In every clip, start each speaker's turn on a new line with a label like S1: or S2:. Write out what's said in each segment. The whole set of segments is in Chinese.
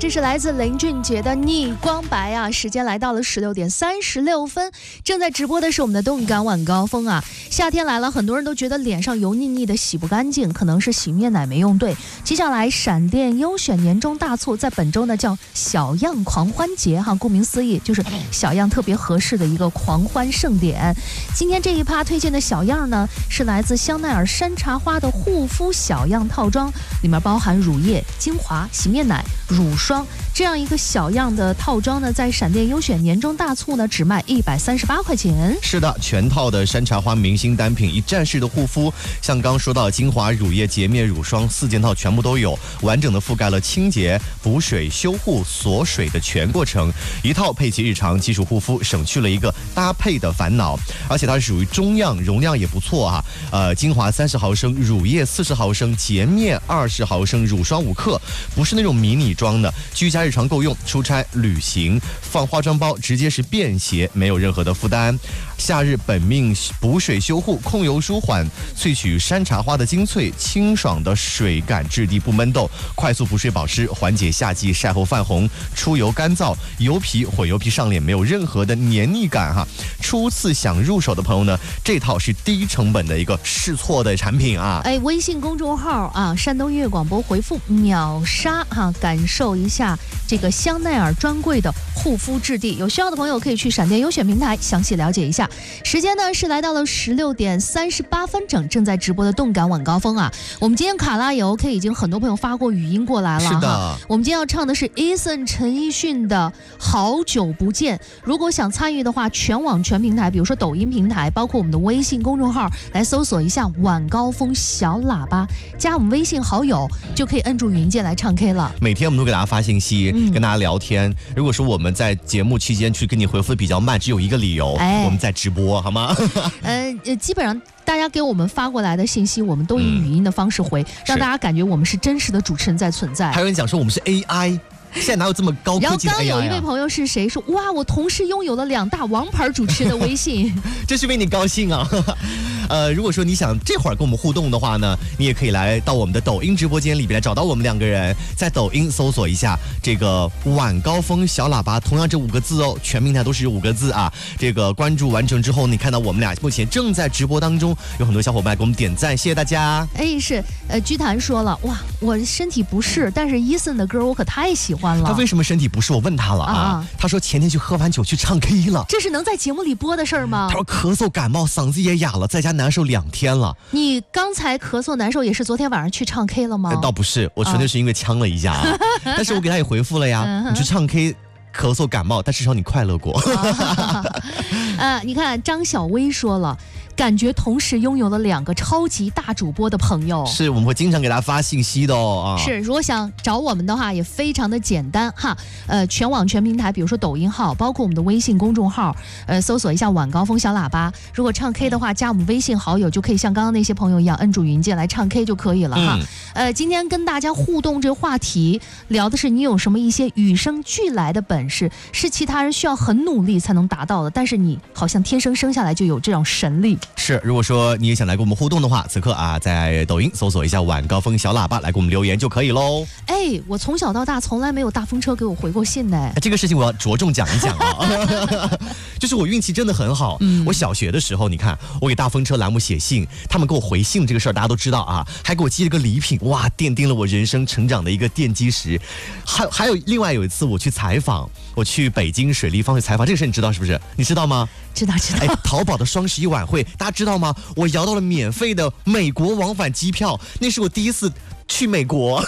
S1: 这是来自林俊杰的逆光白啊。时间来到了16点36分，正在直播的是我们的动感晚高峰啊。夏天来了，很多人都觉得脸上油腻腻的洗不干净，可能是洗面奶没用对。接下来闪电优选年终大促在本周呢叫小样狂欢节哈，顾名思义就是小样特别合适的一个狂欢盛典。今天这一趴推荐的小样呢是来自香奈儿山茶花的护肤小样套装，里面包含乳液、精华、洗面奶、乳霜，这样一个小样的套装呢，在闪电优选年终大促呢，只卖138块钱。
S2: 是的，全套的山茶花明星单品，一站式的护肤，像刚说到精华、乳液、洁面、乳霜4件套全部都有，完整的覆盖了清洁、补水、修护、锁水的全过程，一套配齐日常基础护肤，省去了一个搭配的烦恼。而且它是属于中样，容量也不错啊。精华30毫升，乳液40毫升，洁面20毫升，乳霜5克，不是那种迷你装的，居家日常够用，出差旅行放化妆包直接是便携，没有任何的负担。夏日本命补水修护，控油舒缓，萃取山茶花的精粹，清爽的水感质地不闷痘，快速补水保湿，缓解夏季晒后泛红、出油干燥、油皮混油皮上脸没有任何的黏腻感哈。初次想入手的朋友呢，这套是低成本的一个试错的产品啊。
S1: 微信公众号啊，山东音乐广播回复秒杀哈，感受一下这个香奈儿专柜的护肤质地。有需要的朋友可以去闪电优选平台详细了解一下。时间呢是来到了16点38分整，正在直播的动感晚高峰啊。我们今天卡拉也 OK， 已经很多朋友发过语音过来了。
S2: 是的，
S1: 我们今天要唱的是 Eason 陈奕迅的好久不见。如果想参与的话，全网全平台，比如说抖音平台，包括我们的微信公众号，来搜索一下晚高峰小喇叭，加我们微信好友，就可以摁住语音键来唱 K 了。
S2: 每天我们都给大家发信息，跟大家聊天。如果说我们在节目期间去跟你回复的比较慢，只有一个理由，我们在直播，好吗？
S1: 基本上大家给我们发过来的信息，我们都以语音的方式回，让大家感觉我们是真实的主持人在存在。
S2: 还有人讲说我们是 AI。现在哪有这么高科技的 AI 啊？
S1: 然后刚有一位朋友是谁说，哇，我同时拥有了2大王牌主持的微信，
S2: 真是为你高兴啊！如果说你想这会儿跟我们互动的话呢，你也可以来到我们的抖音直播间里边来找到我们2个人，在抖音搜索一下这个晚高峰小喇叭，同样这5个字哦，全平台都是5个字啊。这个关注完成之后，你看到我们俩目前正在直播当中，有很多小伙伴给我们点赞，谢谢大家。
S1: 是居谈说了，哇，我身体不适，但是Eason的歌我可太喜欢了。
S2: 他为什么身体不适？我问他了啊，他说前天去喝完酒去唱 K 了。
S1: 这是能在节目里播的事儿吗？
S2: 他说咳嗽感冒，嗓子也哑了，在家难受2天了。
S1: 你刚才咳嗽难受也是昨天晚上去唱 K 了吗？
S2: 倒不是，我纯粹是因为呛了一下，但是我给他也回复了呀，你去唱 K。咳嗽感冒，但至少你快乐过。
S1: 你看张小薇说了，感觉同时拥有了2个超级大主播的朋友。
S2: 是，我们会经常给大家发信息的哦。
S1: 是，如果想找我们的话，也非常的简单哈。全网全平台，比如说抖音号，包括我们的微信公众号，搜索一下晚高峰小喇叭。如果唱 K 的话，加我们微信好友，就可以像刚刚那些朋友一样，摁住语音键来唱 K 就可以了哈。今天跟大家互动这个话题，聊的是你有什么一些与生俱来的本事，是其他人需要很努力才能达到的，但是你好像天生生下来就有这种神力。
S2: 是，如果说你也想来跟我们互动的话，此刻啊，在抖音搜索一下晚高峰小喇叭，来给我们留言就可以喽。
S1: 我从小到大从来没有大风车给我回过信呢。
S2: 这个事情我要着重讲一讲啊。就是我运气真的很好。我小学的时候，你看我给大风车栏目写信，他们给我回信这个事儿大家都知道啊，还给我寄了个礼品，哇，奠定了我人生成长的一个奠基石。还有另外有一次我去采访，我去北京水立方去采访，这个事你知道是不是？你知道吗？
S1: 知道。
S2: 淘宝的双11晚会，大家知道吗？我摇到了免费的美国往返机票，那是我第一次去美国。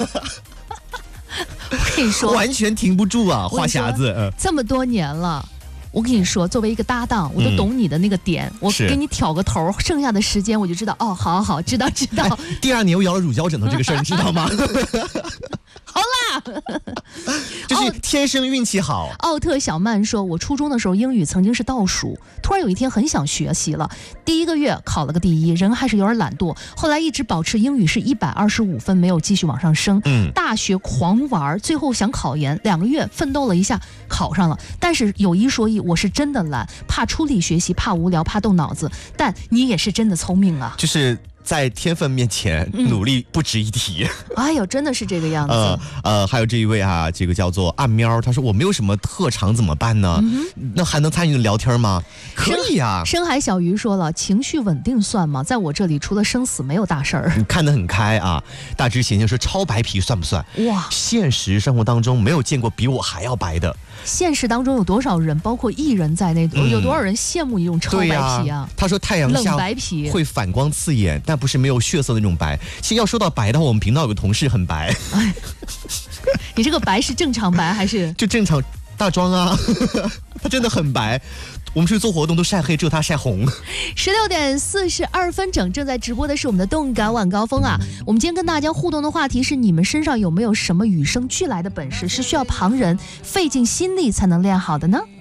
S1: 我跟你说，
S2: 完全停不住啊，话匣子。
S1: 这么多年了。我跟你说，作为一个搭档，我都懂你的那个点，我给你挑个头，剩下的时间我就知道，好，知道。
S2: 第2年我摇了乳胶枕头这个事儿，你知道吗？
S1: 好啦，
S2: 就是天生运气好。
S1: 奥特小曼说，我初中的时候英语曾经是倒数，突然有一天很想学习了，第1个月考了个第1，人还是有点懒惰，后来一直保持英语是125分，没有继续往上升。大学狂玩，最后想考研，2个月奋斗了一下考上了，但是有一说一，我是真的懒，怕出力学习，怕无聊，怕动脑子，但你也是真的聪明啊。
S2: 就是在天分面前，努力不值一提。
S1: 哎呦，真的是这个样子。
S2: 还有这一位啊，这个叫做暗喵，他说我没有什么特长怎么办呢？那还能参与聊天吗？可以啊。
S1: 深海小鱼说了，情绪稳定算吗？在我这里除了生死没有大事儿。
S2: 你看得很开啊。大只贤贤说超白皮算不算？哇，现实生活当中没有见过比我还要白的。
S1: 现实当中有多少人，包括艺人在内，有多少人羡慕一种超白皮啊？
S2: 他说太阳下
S1: 冷白皮
S2: 会反光刺眼，但不是没有血色的那种白。其实要说到白的话，我们频道有个同事很白。
S1: 你这个白是正常白还是？
S2: 就正常大妆啊，他真的很白。我们出去做活动都晒黑，只有他晒红。
S1: 16点42分整，正在直播的是我们的动感晚高峰啊。我们今天跟大家互动的话题是：你们身上有没有什么与生俱来的本事，是需要旁人费尽心力才能练好的呢？